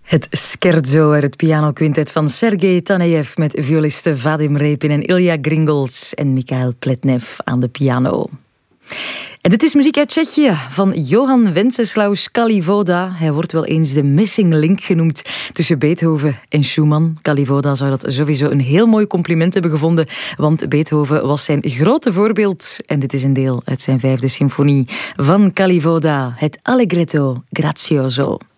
Het scherzo uit het pianoquintet van Sergei Tanejev met violisten Vadim Repin en Ilya Gringolds en Mikhail Pletnev aan de piano. En dit is muziek uit Tsjechië van Johann Wenceslaus Kalivoda. Hij wordt wel eens de missing link genoemd tussen Beethoven en Schumann. Kalivoda zou dat sowieso een heel mooi compliment hebben gevonden, want Beethoven was zijn grote voorbeeld. En dit is een deel uit zijn 5e symfonie van Kalivoda, het Allegretto Grazioso.